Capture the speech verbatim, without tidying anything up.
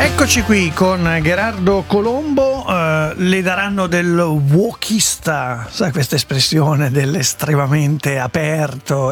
Eccoci qui con Gherardo Colombo, eh, le daranno del wokista, sai questa espressione dell'estremamente aperto